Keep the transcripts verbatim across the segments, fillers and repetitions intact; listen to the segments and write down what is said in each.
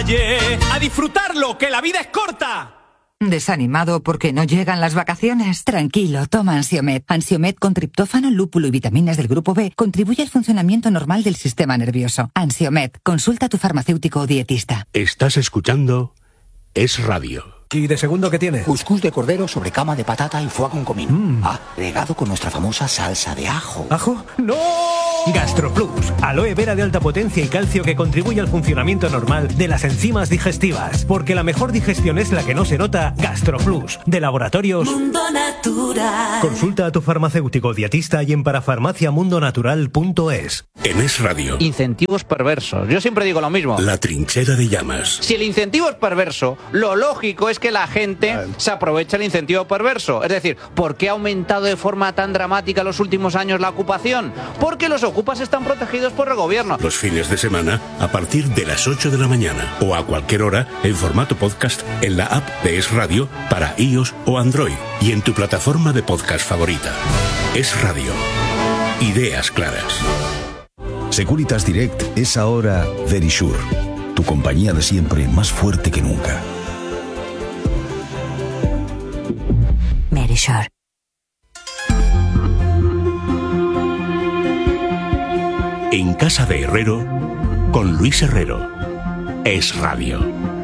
calle, a disfrutarlo, que la vida es corta. ¿Desanimado porque no llegan las vacaciones? Tranquilo, toma Ansiomed. Ansiomed con triptófano, lúpulo y vitaminas del grupo B contribuye al funcionamiento normal del sistema nervioso. Ansiomed, consulta a tu farmacéutico o dietista. Estás escuchando Es Radio. ¿Y de segundo qué tiene? Cuscús de cordero sobre cama de patata y foie con comino. Mm. Ah, regado con nuestra famosa salsa de ajo. ¿Ajo? ¡No! GastroPlus, aloe vera de alta potencia y calcio que contribuye al funcionamiento normal de las enzimas digestivas. Porque la mejor digestión es la que no se nota. GastroPlus, de Laboratorios Mundo Natural. Consulta a tu farmacéutico dietista y en parafarmacia mundo natural punto es. En Es Radio. Incentivos perversos. Yo siempre digo lo mismo. La trinchera de llamas. Si el incentivo es perverso, lo lógico es que la gente se aproveche el incentivo perverso. Es decir, ¿por qué ha aumentado de forma tan dramática en los últimos años la ocupación? Porque los ocupas están protegidos por el gobierno. Los fines de semana a partir de las ocho de la mañana o a cualquier hora en formato podcast en la app de Es Radio para iOS o Android y en tu plataforma de podcast favorita. Es Radio. Ideas claras. Securitas Direct es ahora Verisure, tu compañía de siempre más fuerte que nunca. Verisure. En casa de Herrero, con Luis Herrero. Es Radio.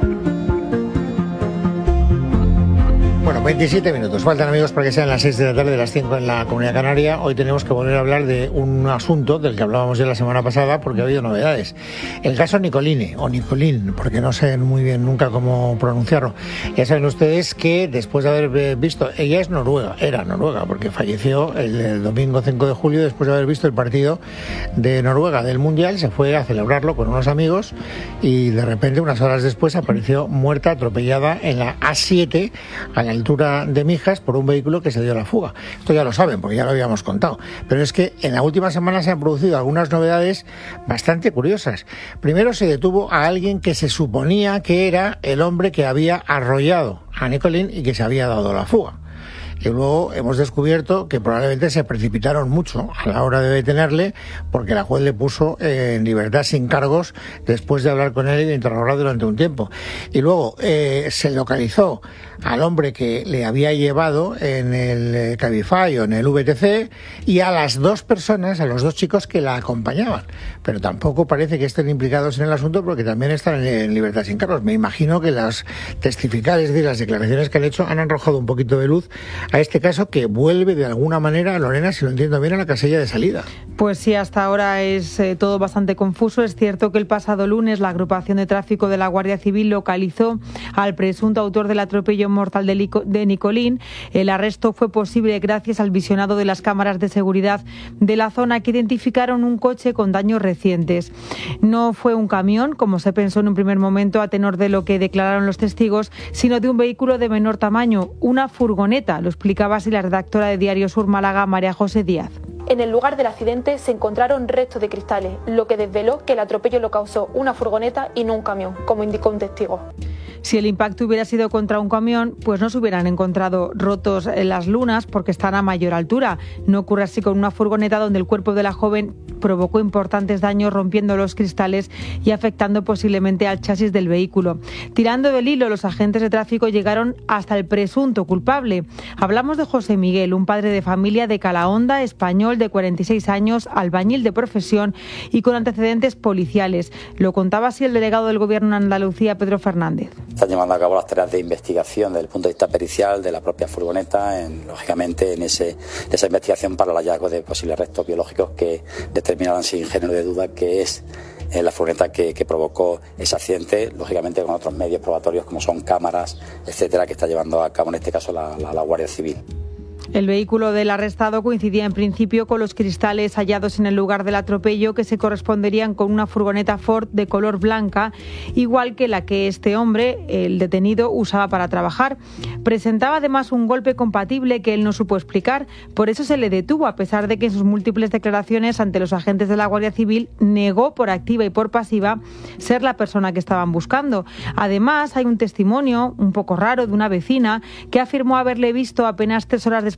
Bueno, veintisiete minutos. Faltan, amigos, para que sean las seis de la tarde, las cinco en la Comunidad Canaria. Hoy tenemos que volver a hablar de un asunto del que hablábamos ya la semana pasada porque ha habido novedades. El caso Nicoline, o Nicolín, porque no sé muy bien nunca cómo pronunciarlo. Ya saben ustedes que después de haber visto, ella es noruega, era noruega, porque falleció el, el domingo cinco de julio después de haber visto el partido de Noruega del Mundial. Se fue a celebrarlo con unos amigos y de repente, unas horas después, apareció muerta, atropellada en la A siete, a la altura de Mijas, por un vehículo que se dio a la fuga. Esto ya lo saben, porque ya lo habíamos contado. Pero es que en la última semana se han producido algunas novedades bastante curiosas. Primero, se detuvo a alguien que se suponía que era el hombre que había arrollado a Nicolín y que se había dado a la fuga. Y luego hemos descubierto que probablemente se precipitaron mucho a la hora de detenerle, porque la juez le puso en libertad sin cargos después de hablar con él y de interrogar durante un tiempo. Y luego eh, se localizó al hombre que le había llevado en el Cabify o en el V T C y a las dos personas, a los dos chicos que la acompañaban. Pero tampoco parece que estén implicados en el asunto porque también están en libertad sin cargos. Me imagino que las testificales, es decir, las declaraciones que han hecho han arrojado un poquito de luz a este caso que vuelve de alguna manera, Lorena, si lo entiendo bien, a la casilla de salida. Pues sí, hasta ahora es eh, todo bastante confuso. Es cierto que el pasado lunes la agrupación de tráfico de la Guardia Civil localizó al presunto autor del atropello mortal de, Lico, de Nicolín. El arresto fue posible gracias al visionado de las cámaras de seguridad de la zona que identificaron un coche con daños recientes. No fue un camión, como se pensó en un primer momento a tenor de lo que declararon los testigos, sino de un vehículo de menor tamaño, una furgoneta, lo explicaba así la redactora de Diario Sur Málaga, María José Díaz. En el lugar del accidente se encontraron restos de cristales, lo que desveló que el atropello lo causó una furgoneta y no un camión, como indicó un testigo. Si el impacto hubiera sido contra un camión, pues no se hubieran encontrado rotos en las lunas porque están a mayor altura. No ocurre así con una furgoneta donde el cuerpo de la joven provocó importantes daños rompiendo los cristales y afectando posiblemente al chasis del vehículo. Tirando del hilo, los agentes de tráfico llegaron hasta el presunto culpable. Hablamos de José Miguel, un padre de familia de Calahonda, español de cuarenta y seis años, albañil de profesión y con antecedentes policiales. Lo contaba así el delegado del Gobierno en Andalucía, Pedro Fernández. Están llevando a cabo las tareas de investigación desde el punto de vista pericial de la propia furgoneta, en, lógicamente en ese, esa investigación para el hallazgo de posibles restos biológicos que determinarán sin género de duda que es eh, la furgoneta que, que provocó ese accidente, lógicamente con otros medios probatorios como son cámaras, etcétera, que está llevando a cabo en este caso la, la, la Guardia Civil. El vehículo del arrestado coincidía en principio con los cristales hallados en el lugar del atropello, que se corresponderían con una furgoneta Ford de color blanca, igual que la que este hombre, el detenido, usaba para trabajar. Presentaba además un golpe compatible que él no supo explicar, por eso se le detuvo, a pesar de que en sus múltiples declaraciones ante los agentes de la Guardia Civil negó por activa y por pasiva ser la persona que estaban buscando. Además, hay un testimonio un poco raro de una vecina que afirmó haberle visto apenas tres horas después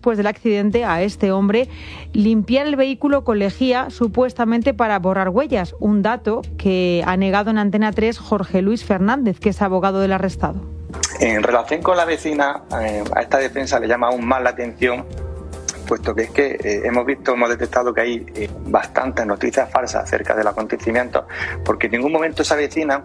después del accidente a este hombre limpiar el vehículo con lejía, supuestamente para borrar huellas, un dato que ha negado en Antena tres Jorge Luis Fernández, que es abogado del arrestado. En relación con la vecina, eh, a esta defensa le llama aún más la atención, puesto que es que eh, hemos visto, hemos detectado que hay eh, bastantes noticias falsas acerca del acontecimiento, porque en ningún momento esa vecina,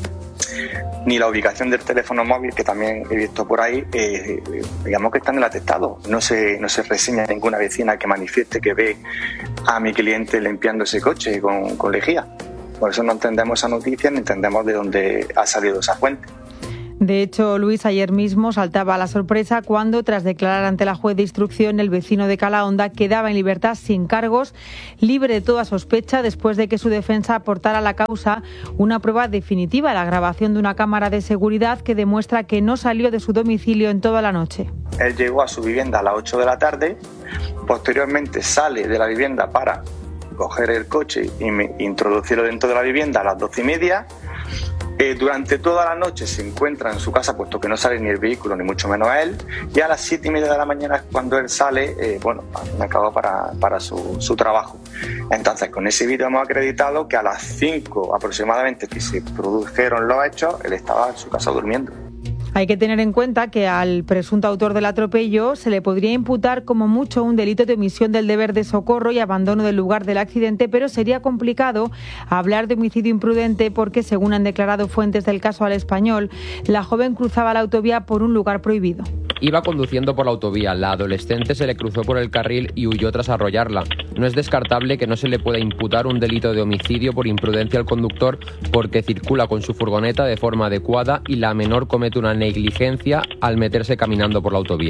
ni la ubicación del teléfono móvil, que también he visto por ahí, eh, digamos que está en el atestado. No se, no se reseña ninguna vecina que manifieste que ve a mi cliente limpiando ese coche con, con lejía. Por eso no entendemos esa noticia ni entendemos de dónde ha salido esa fuente. De hecho, Luis, ayer mismo saltaba a la sorpresa cuando, tras declarar ante la juez de instrucción, el vecino de Calahonda quedaba en libertad sin cargos, libre de toda sospecha, después de que su defensa aportara a la causa una prueba definitiva, la grabación de una cámara de seguridad que demuestra que no salió de su domicilio en toda la noche. Él llegó a su vivienda a las ocho de la tarde, posteriormente sale de la vivienda para coger el coche y me introducirlo dentro de la vivienda a las doce y media. Eh, durante toda la noche se encuentra en su casa, puesto que no sale ni el vehículo, ni mucho menos a él, y a las siete y media de la mañana es cuando él sale, eh, bueno, me acabó para, para su, su trabajo. Entonces, con ese vídeo hemos acreditado que a las cinco aproximadamente que se produjeron los hechos, él estaba en su casa durmiendo. Hay que tener en cuenta que al presunto autor del atropello se le podría imputar como mucho un delito de omisión del deber de socorro y abandono del lugar del accidente, pero sería complicado hablar de homicidio imprudente porque, según han declarado fuentes del caso al Español, la joven cruzaba la autovía por un lugar prohibido. Iba conduciendo por la autovía, la adolescente se le cruzó por el carril y huyó tras arrollarla. No es descartable que no se le pueda imputar un delito de homicidio por imprudencia al conductor porque circula con su furgoneta de forma adecuada y la menor comete una negligencia al meterse caminando por la autovía.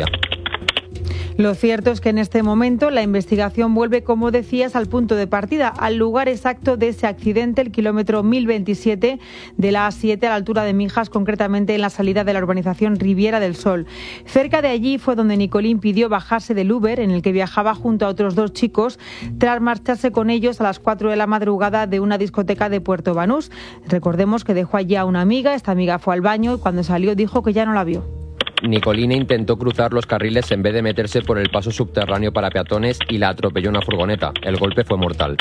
Lo cierto es que en este momento la investigación vuelve, como decías, al punto de partida, al lugar exacto de ese accidente, el kilómetro mil veintisiete de la A siete a la altura de Mijas, concretamente en la salida de la urbanización Riviera del Sol. Cerca de allí fue donde Nicolín pidió bajarse del Uber en el que viajaba junto a otros dos chicos tras marcharse con ellos a las cuatro de la madrugada de una discoteca de Puerto Banús. Recordemos que dejó allí a una amiga, esta amiga fue al baño y cuando salió dijo que ya no la vio. Nicolina intentó cruzar los carriles en vez de meterse por el paso subterráneo para peatones y la atropelló una furgoneta. El golpe fue mortal.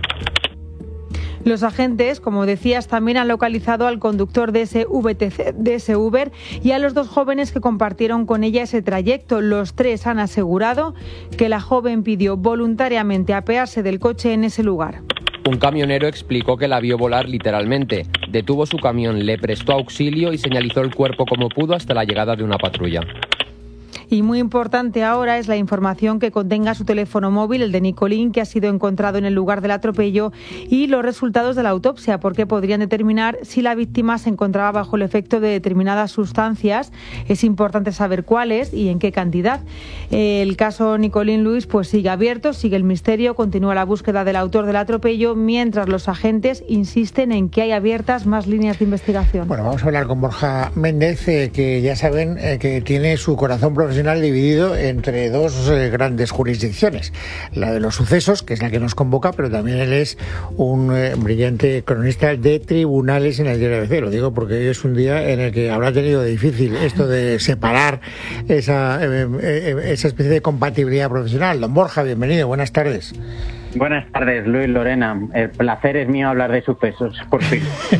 Los agentes, como decías, también han localizado al conductor de ese, V T C, de ese Uber y a los dos jóvenes que compartieron con ella ese trayecto. Los tres han asegurado que la joven pidió voluntariamente apearse del coche en ese lugar. Un camionero explicó que la vio volar literalmente. Detuvo su camión, le prestó auxilio y señalizó el cuerpo como pudo hasta la llegada de una patrulla. Y muy importante ahora es la información que contenga su teléfono móvil, el de Nicolín, que ha sido encontrado en el lugar del atropello, y los resultados de la autopsia, porque podrían determinar si la víctima se encontraba bajo el efecto de determinadas sustancias. Es importante saber cuáles y en qué cantidad. El caso Nicolín Luis pues sigue abierto, sigue el misterio, continúa la búsqueda del autor del atropello, mientras los agentes insisten en que hay abiertas más líneas de investigación. Bueno, vamos a hablar con Borja Méndez, eh, que ya saben eh, que tiene su corazón profesional dividido entre dos eh, grandes jurisdicciones, la de los sucesos, que es la que nos convoca, pero también él es un eh, brillante cronista de tribunales en el diario A B C. Lo digo porque hoy es un día en el que habrá tenido difícil esto de separar esa, eh, eh, esa especie de compatibilidad profesional. Don Borja, bienvenido, buenas tardes. Buenas tardes, Luis, Lorena. El placer es mío hablar de sucesos, por fin.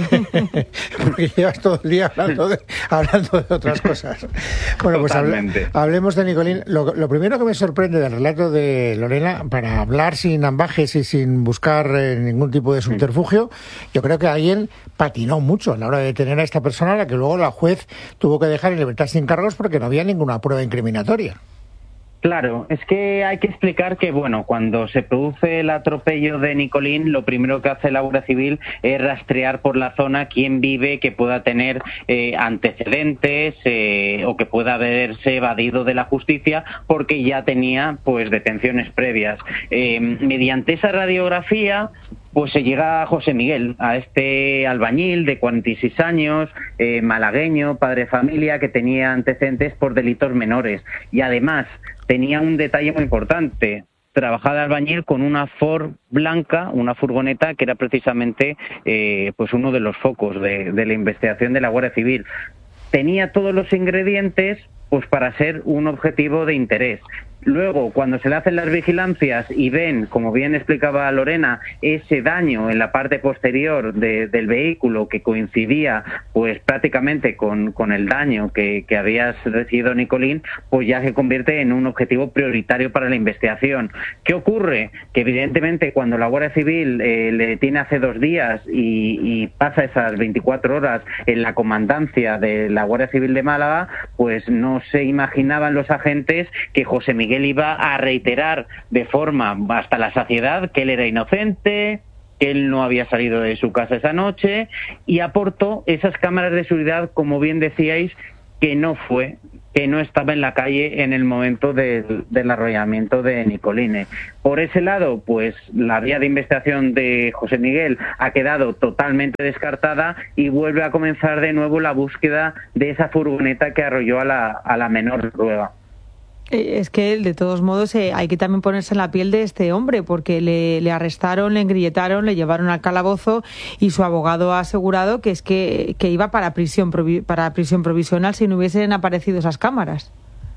Porque llevas todo el día hablando de, hablando de otras cosas. Bueno, pues hable, hablemos de Nicolín. Lo, lo primero que me sorprende del relato de Lorena, para hablar sin ambajes y sin buscar eh, ningún tipo de subterfugio, yo creo que alguien patinó mucho a la hora de detener a esta persona, a la que luego la juez tuvo que dejar en libertad sin cargos porque no había ninguna prueba incriminatoria. Claro, es que hay que explicar que, bueno, cuando se produce el atropello de Nicolín, lo primero que hace la Guardia Civil es rastrear por la zona quién vive que pueda tener eh, antecedentes eh, o que pueda haberse evadido de la justicia porque ya tenía, pues, detenciones previas. Eh, mediante esa radiografía, pues se llega a José Miguel, a este albañil de cuarenta y seis años, eh, malagueño, padre de familia, que tenía antecedentes por delitos menores. Y además tenía un detalle muy importante: trabajaba de albañil con una Ford blanca, una furgoneta que era precisamente eh, pues uno de los focos de, de la investigación de la Guardia Civil. Tenía todos los ingredientes pues para ser un objetivo de interés. Luego, cuando se le hacen las vigilancias y ven, como bien explicaba Lorena, ese daño en la parte posterior de, del vehículo que coincidía pues prácticamente con, con el daño que, que había recibido Nicolín, pues ya se convierte en un objetivo prioritario para la investigación. ¿Qué ocurre? Que evidentemente cuando la Guardia Civil eh, le detiene hace dos días y, y pasa esas veinticuatro horas en la comandancia de la Guardia Civil de Málaga, pues no se imaginaban los agentes que José Miguel él iba a reiterar de forma hasta la saciedad que él era inocente, que él no había salido de su casa esa noche, y aportó esas cámaras de seguridad, como bien decíais, que no fue, que no estaba en la calle en el momento del, del arrollamiento de Nicolini. Por ese lado, pues la vía de investigación de José Miguel ha quedado totalmente descartada y vuelve a comenzar de nuevo la búsqueda de esa furgoneta que arrolló a la, a la menor Noruega. Es que, de todos modos, eh, hay que también ponerse en la piel de este hombre, porque le, le arrestaron, le engrilletaron, le llevaron al calabozo y su abogado ha asegurado que es que, que iba para prisión, provi- para prisión provisional si no hubiesen aparecido esas cámaras.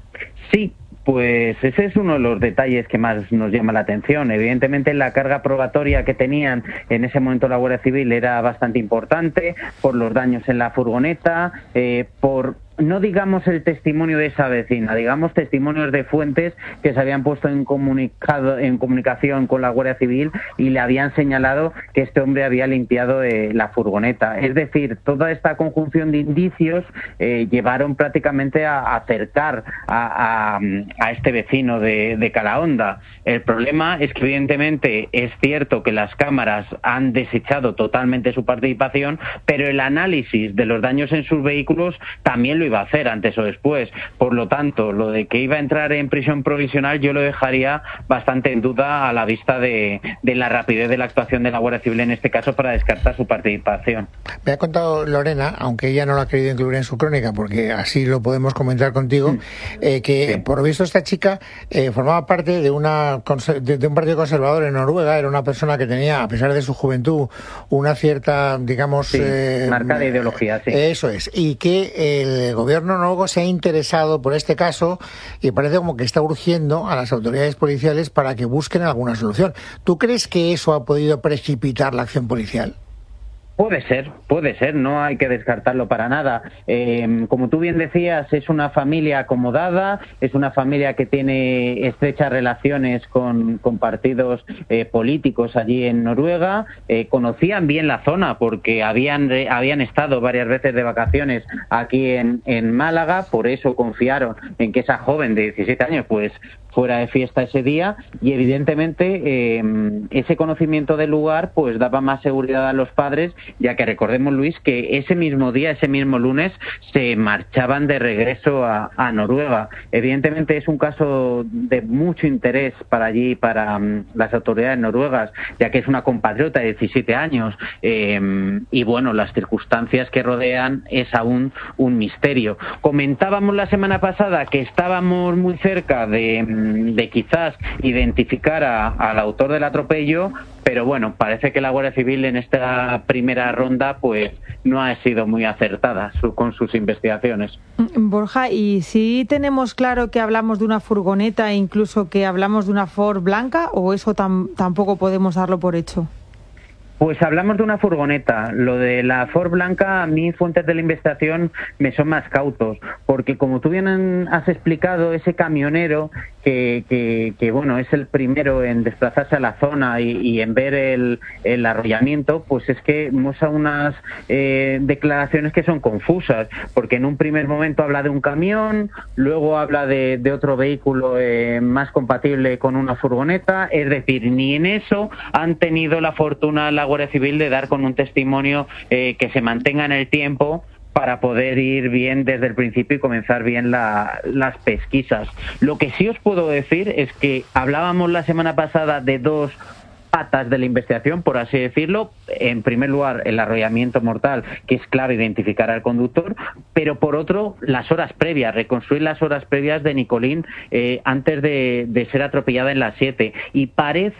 Sí. Pues ese es uno de los detalles que más nos llama la atención. Evidentemente la carga probatoria que tenían en ese momento la Guardia Civil era bastante importante por los daños en la furgoneta, eh, por no digamos el testimonio de esa vecina, digamos testimonios de fuentes que se habían puesto en comunicado en comunicación con la Guardia Civil y le habían señalado que este hombre había limpiado eh, la furgoneta. Es decir, toda esta conjunción de indicios eh, llevaron prácticamente a acercar a, a, a este vecino de, de Calahonda. El problema es que evidentemente es cierto que las cámaras han desechado totalmente su participación, pero el análisis de los daños en sus vehículos también lo iba a hacer antes o después. Por lo tanto, lo de que iba a entrar en prisión provisional yo lo dejaría bastante en duda a la vista de, de la rapidez de la actuación de la Guardia Civil en este caso para descartar su participación. Me ha contado Lorena, aunque ella no lo ha querido incluir en su crónica, porque así lo podemos comentar contigo, mm. eh, que sí. Por lo visto esta chica eh, formaba parte de, una, de, de un partido conservador en Noruega. Era una persona que tenía, a pesar de su juventud, una cierta, digamos... Sí, eh, marca de ideología, sí. Eso es. Y que el gobierno noruego se ha interesado por este caso y parece como que está urgiendo a las autoridades policiales para que busquen alguna solución. ¿Tú crees que eso ha podido precipitar la acción policial? Puede ser, puede ser, no hay que descartarlo para nada. Eh, como tú bien decías, es una familia acomodada, es una familia que tiene estrechas relaciones con, con partidos eh, políticos allí en Noruega, eh, conocían bien la zona porque habían, habían estado varias veces de vacaciones aquí en, en Málaga, por eso confiaron en que esa joven de diecisiete años pues fuera de fiesta ese día y evidentemente eh, ese conocimiento del lugar pues daba más seguridad a los padres, ya que recordemos, Luis, que ese mismo día, ese mismo lunes, se marchaban de regreso a, a Noruega. Evidentemente es un caso de mucho interés para allí, para um, las autoridades noruegas, ya que es una compatriota de diecisiete años eh, y bueno, las circunstancias que rodean es aún un misterio. Comentábamos la semana pasada que estábamos muy cerca de de quizás identificar a, al autor del atropello, pero bueno, parece que la Guardia Civil en esta primera ronda pues no ha sido muy acertada su, con sus investigaciones. Borja, ¿y si tenemos claro que hablamos de una furgoneta e incluso que hablamos de una Ford blanca o eso tam, tampoco podemos darlo por hecho? Pues hablamos de una furgoneta. Lo de la Ford blanca, a mí fuentes de la investigación me son más cautos, porque como tú bien has explicado, ese camionero que, que, que bueno, es el primero en desplazarse a la zona y, y en ver el, el arrollamiento, pues es que muestra unas eh, declaraciones que son confusas, porque en un primer momento habla de un camión, luego habla de, de otro vehículo eh, más compatible con una furgoneta, es decir, ni en eso han tenido la fortuna la Guardia Civil de dar con un testimonio eh, que se mantenga en el tiempo para poder ir bien desde el principio y comenzar bien la, las pesquisas. Lo que sí os puedo decir es que hablábamos la semana pasada de dos patas de la investigación, por así decirlo. En primer lugar, el arrollamiento mortal, que es clave identificar al conductor, pero por otro, las horas previas, reconstruir las horas previas de Nicolín eh, antes de, de ser atropellada en la siete. Y parece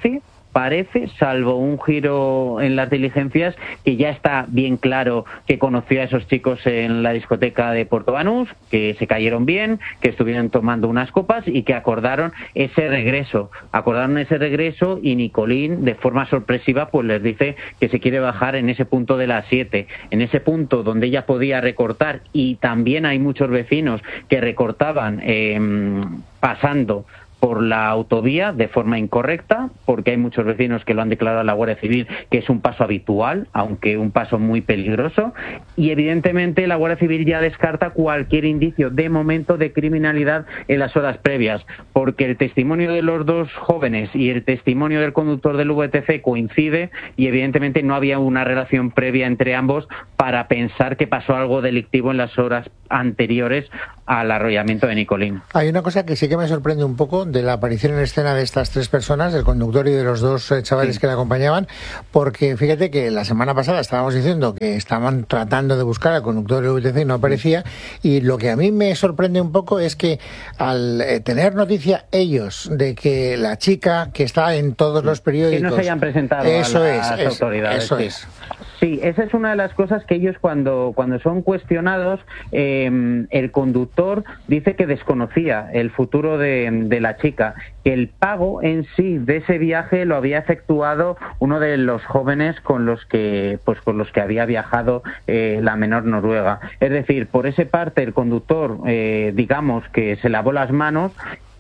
parece, salvo un giro en las diligencias, que ya está bien claro que conoció a esos chicos en la discoteca de Puerto Banús, que se cayeron bien, que estuvieron tomando unas copas y que acordaron ese regreso. Acordaron ese regreso y Nicolín, de forma sorpresiva, pues les dice que se quiere bajar en ese punto de las siete, en ese punto donde ella podía recortar, y también hay muchos vecinos que recortaban eh, pasando por la autovía de forma incorrecta, porque hay muchos vecinos que lo han declarado a la Guardia Civil que es un paso habitual, aunque un paso muy peligroso, y evidentemente la Guardia Civil ya descarta cualquier indicio de momento de criminalidad en las horas previas, porque el testimonio de los dos jóvenes y el testimonio del conductor del V T C coincide y evidentemente no había una relación previa entre ambos para pensar que pasó algo delictivo en las horas anteriores al arrollamiento de Nicolín. Hay una cosa que sí que me sorprende un poco de la aparición en escena de estas tres personas, del conductor y de los dos eh, chavales sí. que le acompañaban, porque fíjate que la semana pasada estábamos diciendo que estaban tratando de buscar al conductor del V T C y no aparecía, y lo que a mí me sorprende un poco es que al eh, tener noticia ellos de que la chica que está en todos los periódicos... Que no se hayan presentado eso a las es, autoridades. Eso sí. es. Sí, esa es una de las cosas que ellos cuando, cuando son cuestionados, eh, el conductor dice que desconocía el futuro de, de la chica, que el pago en sí de ese viaje lo había efectuado uno de los jóvenes con los que, pues, con los que había viajado eh, la menor noruega. Es decir, por esa parte el conductor, eh, digamos que se lavó las manos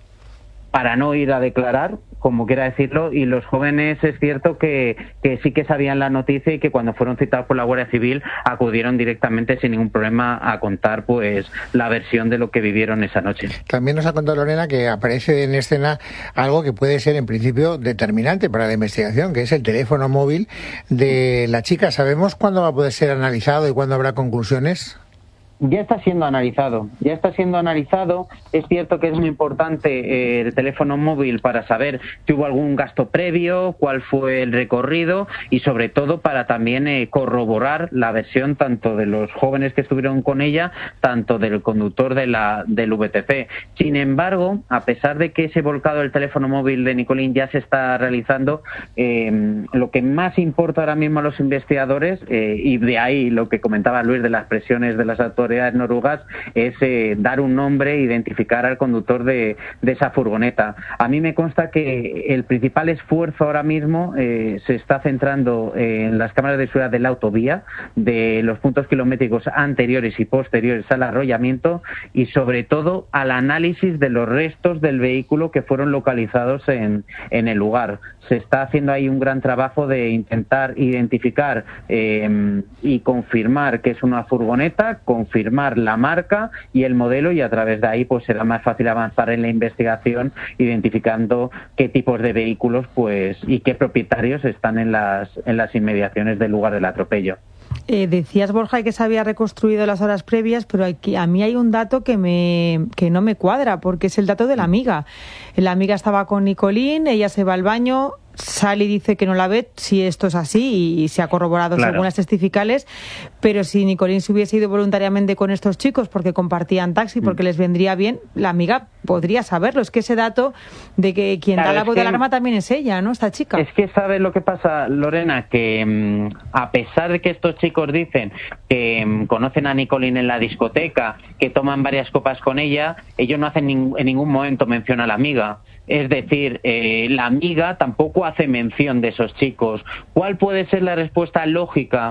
para no ir a declarar, como quiera decirlo, y los jóvenes es cierto que, que sí que sabían la noticia y que cuando fueron citados por la Guardia Civil acudieron directamente sin ningún problema a contar pues la versión de lo que vivieron esa noche. También nos ha contado Lorena que aparece en escena algo que puede ser en principio determinante para la investigación, que es el teléfono móvil de la chica. ¿Sabemos cuándo va a poder ser analizado y cuándo habrá conclusiones? Ya está siendo analizado, ya está siendo analizado. Es cierto que es muy importante eh, el teléfono móvil para saber si hubo algún gasto previo, cuál fue el recorrido y sobre todo para también eh, corroborar la versión tanto de los jóvenes que estuvieron con ella, tanto del conductor de la del V T C. Sin embargo, a pesar de que ese volcado del teléfono móvil de Nicolín ya se está realizando, eh, lo que más importa ahora mismo a los investigadores, eh, y de ahí lo que comentaba Luis de las presiones de las autoridades noruegas, es eh, dar un nombre e identificar al conductor de, de esa furgoneta. A mí me consta que el principal esfuerzo ahora mismo eh, se está centrando en las cámaras de seguridad de la autovía, de los puntos kilométricos anteriores y posteriores al arrollamiento y sobre todo al análisis de los restos del vehículo que fueron localizados en, en el lugar. Se está haciendo ahí un gran trabajo de intentar identificar eh, y confirmar que es una furgoneta, confirmar la marca y el modelo, y a través de ahí pues será más fácil avanzar en la investigación identificando qué tipos de vehículos pues y qué propietarios están en las en las inmediaciones del lugar del atropello. Eh, decías, Borja, que se había reconstruido las horas previas, pero aquí, a mí hay un dato que me que no me cuadra, porque es el dato de la amiga. La amiga estaba con Nicolín, ella se va al baño, sale y dice que no la ve, si esto es así, y se ha corroborado claro. según las testificales, pero si Nicolín se hubiese ido voluntariamente con estos chicos porque compartían taxi, porque mm. les vendría bien, la amiga podría saberlo. Es que ese dato de que quien claro, da la voz de alarma también es ella, ¿no? Esta chica. Es que ¿sabes lo que pasa, Lorena? Que mmm, a pesar de que estos chicos dicen que mmm, conocen a Nicolín en la discoteca, que toman varias copas con ella, ellos no hacen ning- en ningún momento mención a la amiga. Es decir, eh, la amiga tampoco hace mención de esos chicos. ¿Cuál puede ser la respuesta lógica?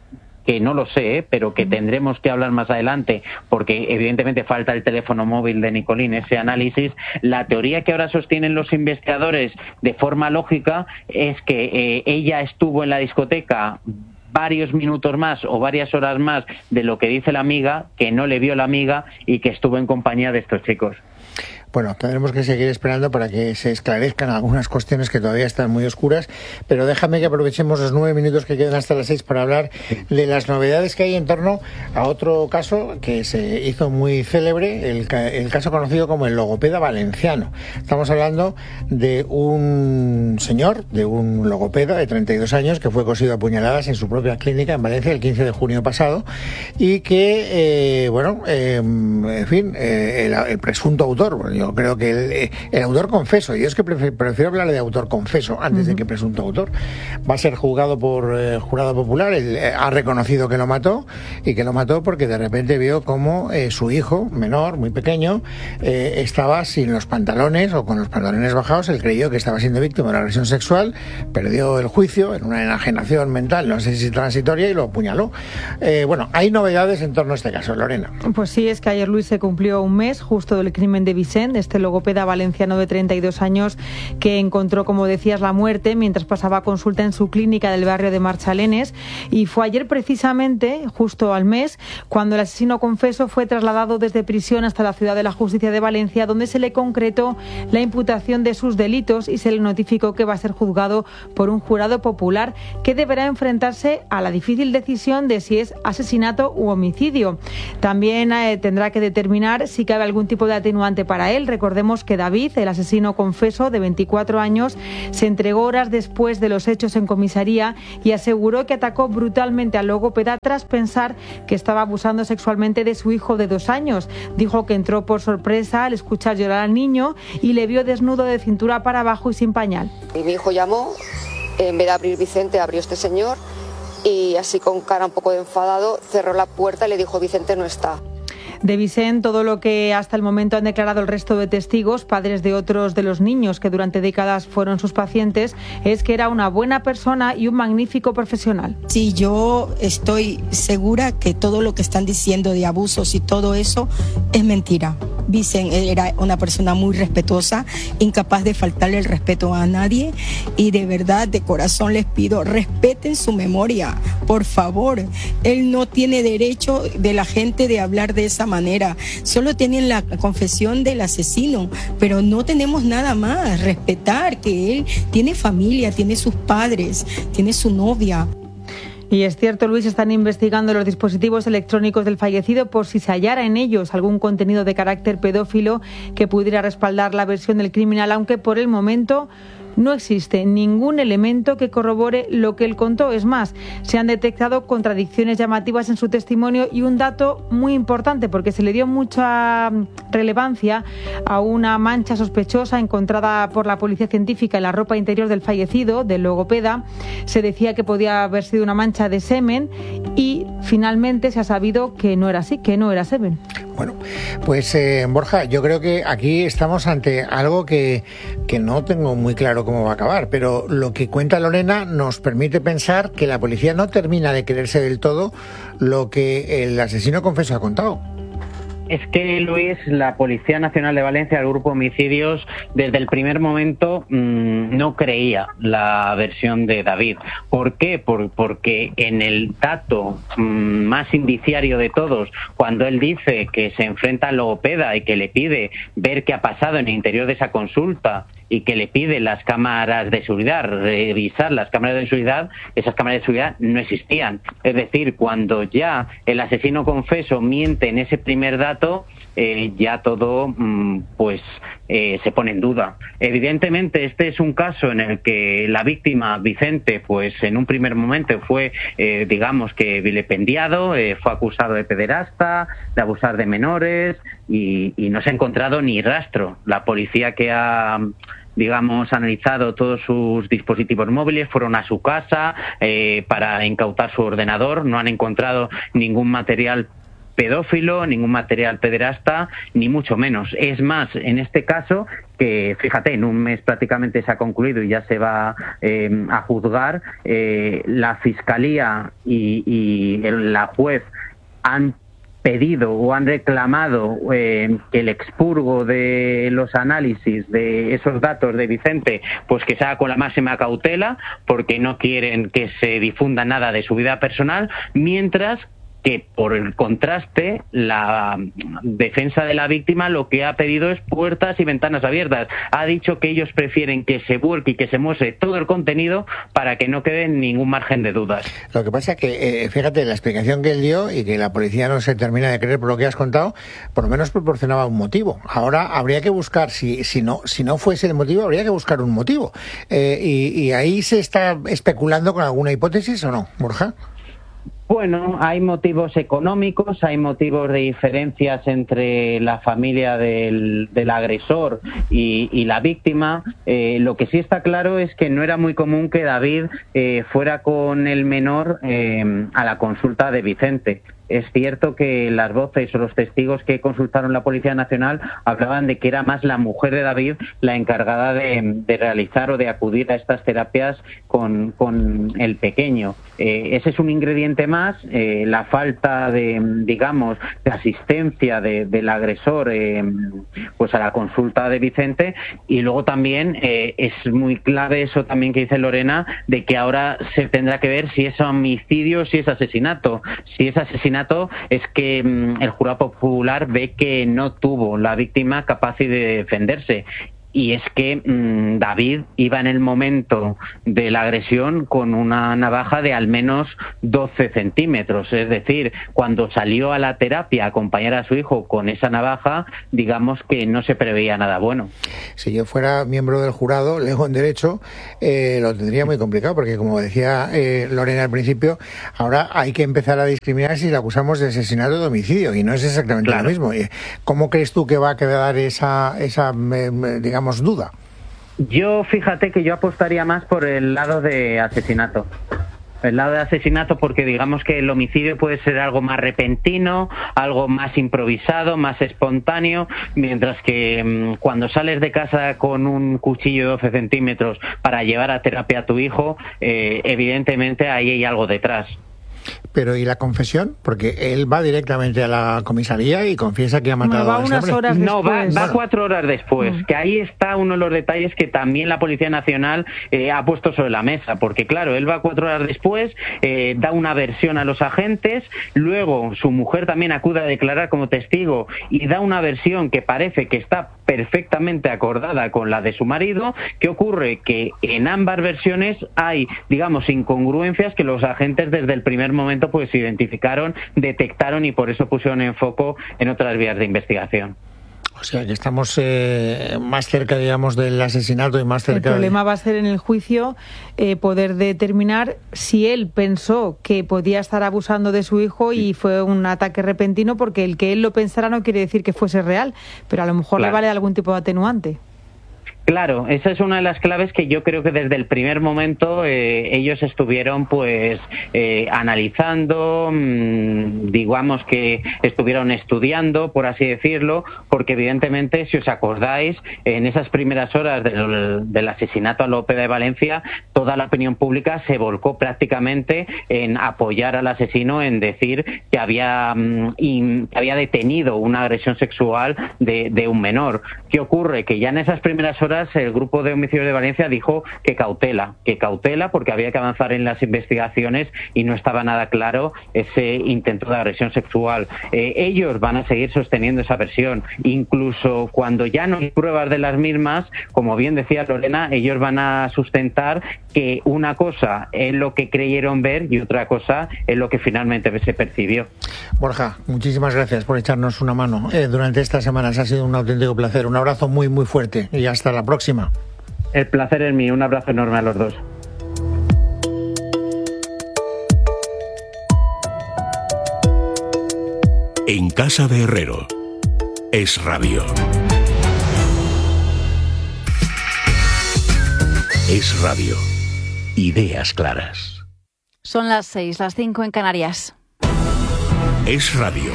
Que no lo sé, ¿eh? pero que tendremos que hablar más adelante, porque evidentemente falta el teléfono móvil de Nicolín, ese análisis. La teoría que ahora sostienen los investigadores de forma lógica es que eh, ella estuvo en la discoteca varios minutos más o varias horas más de lo que dice la amiga, que no le vio la amiga y que estuvo en compañía de estos chicos. Bueno, tendremos que seguir esperando para que se esclarezcan algunas cuestiones que todavía están muy oscuras, pero déjame que aprovechemos los nueve minutos que quedan hasta las seis para hablar de las novedades que hay en torno a otro caso que se hizo muy célebre, el, el caso conocido como el logopeda valenciano. Estamos hablando de un señor, de un logopeda de treinta y dos años que fue cosido a puñaladas en su propia clínica en Valencia el quince de junio pasado y que, eh, bueno, eh, en fin, eh, el, el presunto autor, Yo creo que el, el autor confeso, yo es que prefiero, prefiero hablar de autor confeso antes uh-huh. de que presunto autor, va a ser juzgado por eh, jurado popular. Él eh, ha reconocido que lo mató, y que lo mató porque de repente vio cómo eh, su hijo, menor, muy pequeño, eh, estaba sin los pantalones o con los pantalones bajados. Él creyó que estaba siendo víctima de una agresión sexual, perdió el juicio en una enajenación mental, no sé si transitoria, y lo apuñaló. Eh, bueno, hay novedades en torno a este caso, Lorena. Pues sí, es que ayer, Luis, se cumplió un mes justo del crimen de Vicente, este logopeda valenciano de treinta y dos años que encontró, como decías, la muerte mientras pasaba consulta en su clínica del barrio de Marchalenes. Y fue ayer precisamente, justo al mes, cuando el asesino confeso fue trasladado desde prisión hasta la Ciudad de la Justicia de Valencia, donde se le concretó la imputación de sus delitos y se le notificó que va a ser juzgado por un jurado popular que deberá enfrentarse a la difícil decisión de si es asesinato u homicidio. También eh, tendrá que determinar si cabe algún tipo de atenuante para él. Recordemos que David, el asesino confeso de veinticuatro años, se entregó horas después de los hechos en comisaría y aseguró que atacó brutalmente al logopeda tras pensar que estaba abusando sexualmente de su hijo de dos años. Dijo que entró por sorpresa al escuchar llorar al niño y le vio desnudo de cintura para abajo y sin pañal. Y mi hijo llamó, en vez de abrir Vicente, abrió este señor y así con cara un poco de enfadado cerró la puerta y le dijo: Vicente no está. De Vicente, todo lo que hasta el momento han declarado el resto de testigos, padres de otros de los niños que durante décadas fueron sus pacientes, es que era una buena persona y un magnífico profesional. Sí, yo estoy segura que todo lo que están diciendo de abusos y todo eso es mentira. Vicente era una persona muy respetuosa, incapaz de faltarle el respeto a nadie, y de verdad, de corazón les pido, respeten su memoria, por favor. Él no tiene derecho de la gente de hablar de esa manera. Solo tienen la confesión del asesino, pero no tenemos nada más. Respetar que él tiene familia, tiene sus padres, tiene su novia. Y es cierto, Luis, están investigando los dispositivos electrónicos del fallecido por si se hallara en ellos algún contenido de carácter pedófilo que pudiera respaldar la versión del criminal, aunque por el momento no existe ningún elemento que corrobore lo que él contó. Es más, se han detectado contradicciones llamativas en su testimonio y un dato muy importante, porque se le dio mucha relevancia a una mancha sospechosa encontrada por la policía científica en la ropa interior del fallecido, del logopeda. Se decía que podía haber sido una mancha de semen y finalmente se ha sabido que no era así, que no era semen. Bueno, pues eh, Borja, yo creo que aquí estamos ante algo que, que no tengo muy claro cómo va a acabar, pero lo que cuenta Lorena nos permite pensar que la policía no termina de creerse del todo lo que el asesino confeso ha contado. Es que, Luis, la Policía Nacional de Valencia, el Grupo Homicidios, desde el primer momento mmm, no creía la versión de David. ¿Por qué? Por, porque en el dato mmm, más indiciario de todos, cuando él dice que se enfrenta al logopeda y que le pide ver qué ha pasado en el interior de esa consulta y que le pide las cámaras de seguridad, revisar las cámaras de seguridad, esas cámaras de seguridad no existían. Es decir, cuando ya el asesino confeso miente en ese primer dato, eh, ya todo mmm, pues eh, se pone en duda. Evidentemente, este es un caso en el que la víctima, Vicente, pues en un primer momento fue, eh, digamos que vilipendiado, eh, fue acusado de pederasta, de abusar de menores, y, y no se ha encontrado ni rastro. La policía que ha, digamos, analizado todos sus dispositivos móviles, fueron a su casa eh, para incautar su ordenador, no han encontrado ningún material pedófilo, ningún material pederasta, ni mucho menos. Es más, en este caso, que fíjate, en un mes prácticamente se ha concluido y ya se va eh, a juzgar, eh, la Fiscalía y, y el, la juez han pedido o han reclamado eh, que el expurgo de los análisis de esos datos de Vicente, pues que se haga con la máxima cautela, porque no quieren que se difunda nada de su vida personal, mientras que por el contraste la defensa de la víctima lo que ha pedido es puertas y ventanas abiertas. Ha dicho que ellos prefieren que se vuelque y que se muestre todo el contenido para que no quede ningún margen de dudas. Lo que pasa es que, eh, fíjate, la explicación que él dio y que la policía no se termina de creer por lo que has contado, por lo menos proporcionaba un motivo. Ahora habría que buscar, si, si, no, si no fuese el motivo, habría que buscar un motivo. Eh, y, y ahí se está especulando con alguna hipótesis, ¿o no, Borja? Bueno, hay motivos económicos, hay motivos de diferencias entre la familia del, del agresor y, y la víctima. Eh, lo que sí está claro es que no era muy común que David eh, fuera con el menor eh, a la consulta de Vicente. Es cierto que las voces o los testigos que consultaron la Policía Nacional hablaban de que era más la mujer de David la encargada de, de realizar o de acudir a estas terapias con, con el pequeño. Eh, ese es un ingrediente más, eh, la falta de, digamos, de asistencia de, del agresor eh, pues a la consulta de Vicente, y luego también eh, es muy clave eso también que dice Lorena, de que ahora se tendrá que ver si es homicidio o si es asesinato. Si es asesinato es que mmm, el jurado popular ve que no tuvo la víctima capacidad de defenderse. Y es que mmm, David iba en el momento de la agresión con una navaja de al menos doce centímetros. Es decir, cuando salió a la terapia a acompañar a su hijo con esa navaja, digamos que no se preveía nada bueno. Si yo fuera miembro del jurado, lejos en derecho, eh, lo tendría muy complicado, porque como decía eh, Lorena al principio, ahora hay que empezar a discriminar si le acusamos de asesinato o de homicidio, y no es exactamente claro. Lo mismo. ¿Cómo crees tú que va a quedar esa, esa eh, digamos, duda? Yo, fíjate que yo apostaría más por el lado de asesinato. El lado de asesinato, porque digamos que el homicidio puede ser algo más repentino, algo más improvisado, más espontáneo, mientras que mmm, cuando sales de casa con un cuchillo de doce centímetros para llevar a terapia a tu hijo, eh, evidentemente ahí hay algo detrás. Pero ¿y la confesión? Porque él va directamente a la comisaría y confiesa que ha matado no, va a ese unas hombre. Horas no, va, después. va cuatro horas después, mm. que ahí está uno de los detalles que también la Policía Nacional eh, ha puesto sobre la mesa, porque claro, él va cuatro horas después, eh, da una versión a los agentes, luego su mujer también acude a declarar como testigo y da una versión que parece que está perfectamente acordada con la de su marido. ¿Qué ocurre? Que en ambas versiones hay, digamos, incongruencias que los agentes desde el primer momento pues identificaron, detectaron y por eso pusieron en foco en otras vías de investigación. O sea, que estamos eh, más cerca, digamos, del asesinato y más cerca... El problema de... va a ser en el juicio eh, poder determinar si él pensó que podía estar abusando de su hijo y fue un ataque repentino, porque el que él lo pensara no quiere decir que fuese real, pero a lo mejor claro. le vale algún tipo de atenuante. Claro, esa es una de las claves que yo creo que desde el primer momento eh, ellos estuvieron pues eh, analizando, mmm, digamos que estuvieron estudiando, por así decirlo, porque evidentemente, si os acordáis, en esas primeras horas del, del asesinato a López de Valencia, toda la opinión pública se volcó prácticamente en apoyar al asesino, en decir que había, mmm, in, que había detenido una agresión sexual de, de un menor. ¿Qué ocurre? Que ya en esas primeras horas el grupo de homicidios de Valencia dijo que cautela, que cautela porque había que avanzar en las investigaciones y no estaba nada claro ese intento de agresión sexual. Eh, ellos van a seguir sosteniendo esa versión, incluso cuando ya no hay pruebas de las mismas, como bien decía Lorena, ellos van a sustentar que una cosa es lo que creyeron ver y otra cosa es lo que finalmente se percibió. Borja, muchísimas gracias por echarnos una mano eh, durante estas semanas. Ha sido un auténtico placer. Un abrazo muy, muy fuerte y hasta la próxima. El placer es mío. Un abrazo enorme a los dos. En casa de Herrero. Es Radio. Es Radio. Ideas claras. Son las seis, las cinco en Canarias. Es Radio.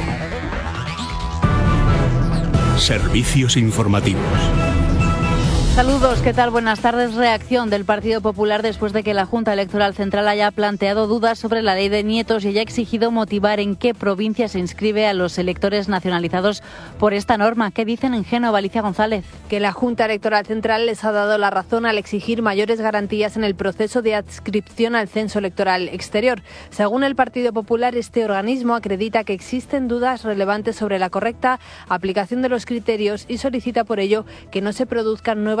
Servicios informativos. Saludos, ¿qué tal? Buenas tardes. Reacción del Partido Popular después de que la Junta Electoral Central haya planteado dudas sobre la ley de nietos y haya exigido motivar en qué provincia se inscribe a los electores nacionalizados por esta norma. ¿Qué dicen en Génova, Alicia González? Que la Junta Electoral Central les ha dado la razón al exigir mayores garantías en el proceso de adscripción al censo electoral exterior. Según el Partido Popular, este organismo acredita que existen dudas relevantes sobre la correcta aplicación de los criterios y solicita por ello que no se produzcan nuevas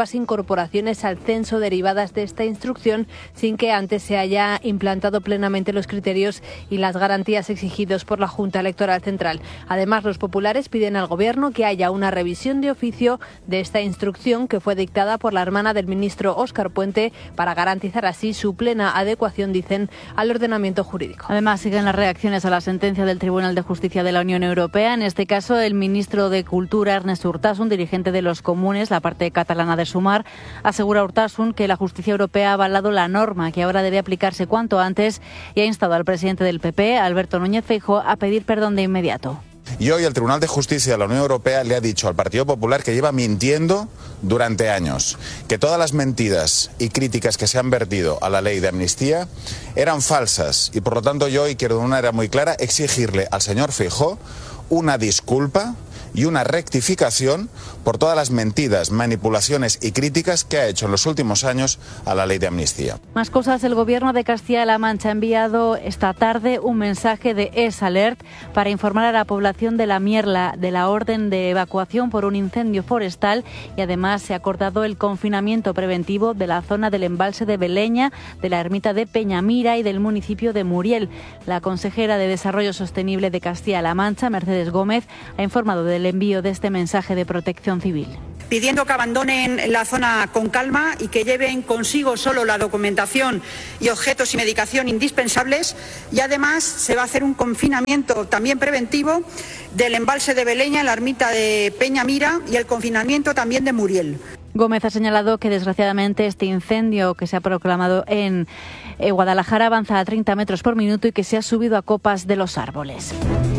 nuevas incorporaciones al censo derivadas de esta instrucción sin que antes se haya implantado plenamente los criterios y las garantías exigidos por la Junta Electoral Central. Además, los populares piden al Gobierno que haya una revisión de oficio de esta instrucción que fue dictada por la hermana del ministro Óscar Puente para garantizar así su plena adecuación, dicen, al ordenamiento jurídico. Además, siguen las reacciones a la sentencia del Tribunal de Justicia de la Unión Europea. En este caso, el ministro de Cultura, Ernest Urtasun, dirigente de los Comunes, la parte catalana de Sumar, asegura a Urtasun que la justicia europea ha avalado la norma, que ahora debe aplicarse cuanto antes, y ha instado al presidente del P P, Alberto Núñez Feijóo, a pedir perdón de inmediato. Y hoy el Tribunal de Justicia de la Unión Europea le ha dicho al Partido Popular que lleva mintiendo durante años, que todas las mentiras y críticas que se han vertido a la ley de amnistía eran falsas, y por lo tanto yo hoy quiero de una manera muy clara exigirle al señor Feijóo una disculpa y una rectificación por todas las mentiras, manipulaciones y críticas que ha hecho en los últimos años a la ley de amnistía. Más cosas. El Gobierno de Castilla-La Mancha ha enviado esta tarde un mensaje de E S Alert para informar a la población de la Mierla de la orden de evacuación por un incendio forestal, y además se ha acordado el confinamiento preventivo de la zona del embalse de Beleña, de la ermita de Peñamira y del municipio de Muriel. La consejera de Desarrollo Sostenible de Castilla-La Mancha, Mercedes Gómez, ha informado del envío de este mensaje de protección civil. Pidiendo que abandonen la zona con calma y que lleven consigo solo la documentación y objetos y medicación indispensables, y además se va a hacer un confinamiento también preventivo del embalse de Beleña, en la ermita de Peñamira, y el confinamiento también de Muriel. Gómez ha señalado que desgraciadamente este incendio que se ha proclamado en Guadalajara avanza a treinta metros por minuto y que se ha subido a copas de los árboles.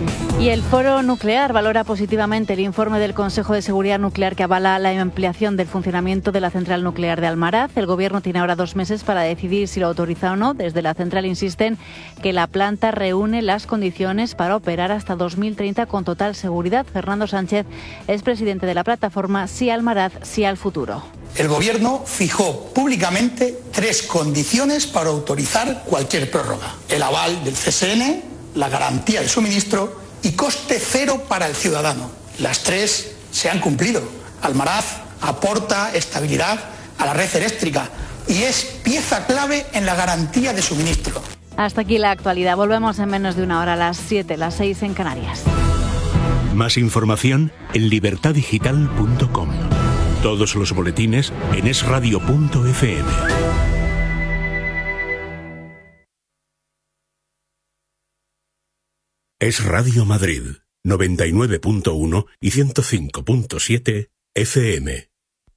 Y el Foro Nuclear valora positivamente el informe del Consejo de Seguridad Nuclear que avala la ampliación del funcionamiento de la central nuclear de Almaraz. El Gobierno tiene ahora dos meses para decidir si lo autoriza o no. Desde la central insisten que la planta reúne las condiciones para operar hasta dos mil treinta con total seguridad. Fernando Sánchez es presidente de la plataforma Sí Almaraz, Sí al Futuro. El Gobierno fijó públicamente tres condiciones para autorizar cualquier prórroga: el aval del C S N, la garantía de suministro y coste cero para el ciudadano. Las tres se han cumplido. Almaraz aporta estabilidad a la red eléctrica y es pieza clave en la garantía de suministro. Hasta aquí la actualidad. Volvemos en menos de una hora, a las siete, las seis en Canarias. Más información en libertad digital punto com. Todos los boletines en es radio punto efe eme. Es Radio Madrid, noventa y nueve punto uno y ciento cinco punto siete efe eme.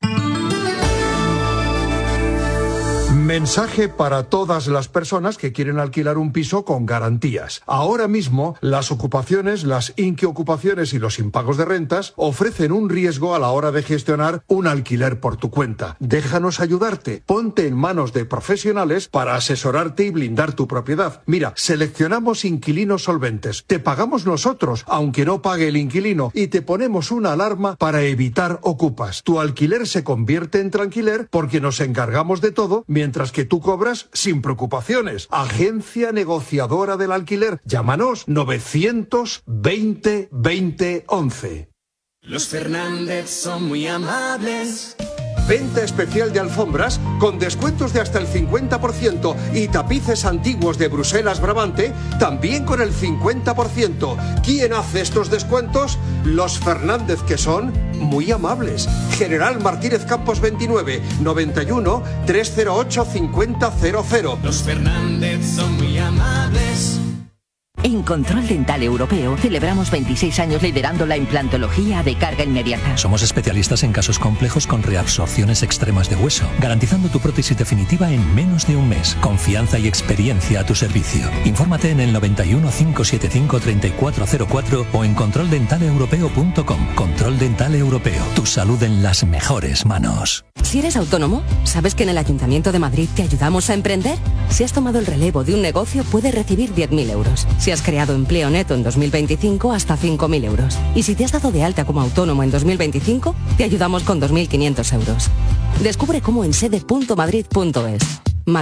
Mensaje para todas las personas que quieren alquilar un piso con garantías. Ahora mismo, las ocupaciones, las inquiocupaciones y los impagos de rentas ofrecen un riesgo a la hora de gestionar un alquiler por tu cuenta. Déjanos ayudarte. Ponte en manos de profesionales para asesorarte y blindar tu propiedad. Mira, seleccionamos inquilinos solventes. Te pagamos nosotros, aunque no pague el inquilino, y te ponemos una alarma para evitar ocupas. Tu alquiler se convierte en tranquiler porque nos encargamos de todo, mientras que tú cobras sin preocupaciones. Agencia negociadora del alquiler. Llámanos novecientos veinte veinte once. Los Fernández son muy amables. Venta especial de alfombras con descuentos de hasta el cincuenta por ciento y tapices antiguos de Bruselas Brabante también con el cincuenta por ciento. ¿Quién hace estos descuentos? Los Fernández, que son muy amables. General Martínez Campos veintinueve, noventa y uno, trescientos ocho, cincuenta cero cero. Los Fernández son muy amables. En Control Dental Europeo celebramos veintiséis años liderando la implantología de carga inmediata. Somos especialistas en casos complejos con reabsorciones extremas de hueso, garantizando tu prótesis definitiva en menos de un mes. Confianza y experiencia a tu servicio. Infórmate en el noventa y uno, cinco siete cinco, treinta y cuatro cero cuatro o en control dental europeo punto com. Control Dental Europeo. Tu salud en las mejores manos. Si eres autónomo, ¿sabes que en el Ayuntamiento de Madrid te ayudamos a emprender? Si has tomado el relevo de un negocio, puedes recibir diez mil euros. Si has creado empleo neto en dos mil veinticinco, hasta cinco mil euros. Y si te has dado de alta como autónomo en dos mil veinticinco, te ayudamos con dos mil quinientos euros. Descubre cómo en sede punto madrid punto es. Madrid,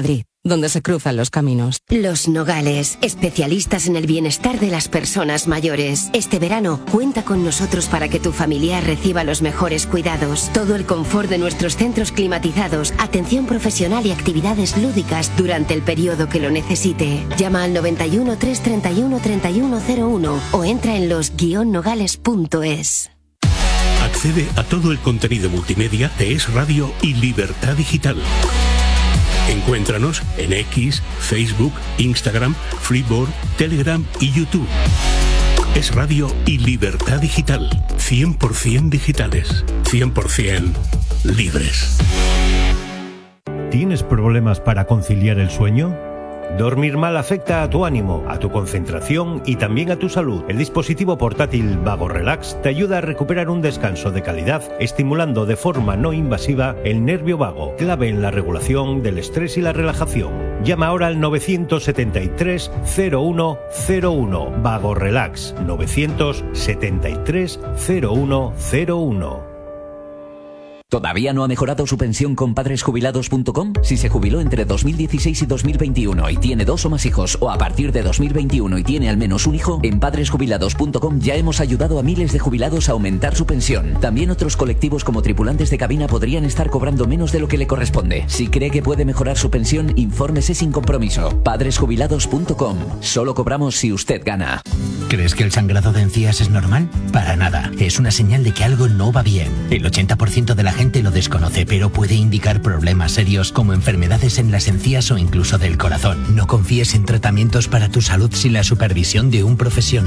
donde se cruzan los caminos. Los Nogales, especialistas en el bienestar de las personas mayores. Este verano, cuenta con nosotros para que tu familiar reciba los mejores cuidados. Todo el confort de nuestros centros climatizados, atención profesional y actividades lúdicas durante el periodo que lo necesite. Llama al noventa y uno, trescientos treinta y uno, treinta y uno cero uno o entra en los guion nogales punto es. Accede a todo el contenido multimedia de Es Radio y Libertad Digital. Encuéntranos en X, Facebook, Instagram, Freeboard, Telegram y YouTube. Es Radio y Libertad Digital. cien por ciento digitales. cien por ciento libres. ¿Tienes problemas para conciliar el sueño? Dormir mal afecta a tu ánimo, a tu concentración y también a tu salud. El dispositivo portátil Vago Relax te ayuda a recuperar un descanso de calidad, estimulando de forma no invasiva el nervio vago, clave en la regulación del estrés y la relajación. Llama ahora al nueve siete tres, cero uno cero uno. Vago Relax, nueve siete tres, cero uno cero uno. ¿Todavía no ha mejorado su pensión con padres jubilados punto com? Si se jubiló entre dos mil dieciséis y dos mil veintiuno y tiene dos o más hijos, o a partir de dos mil veintiuno y tiene al menos un hijo, en padres jubilados punto com ya hemos ayudado a miles de jubilados a aumentar su pensión. También otros colectivos como tripulantes de cabina podrían estar cobrando menos de lo que le corresponde. Si cree que puede mejorar su pensión, infórmese sin compromiso. padres jubilados punto com. Solo cobramos si usted gana. ¿Crees que el sangrado de encías es normal? Para nada. Es una señal de que algo no va bien. El ochenta por ciento de la gente lo desconoce, pero puede indicar problemas serios como enfermedades en las encías o incluso del corazón. No confíes en tratamientos para tu salud sin la supervisión de un profesional.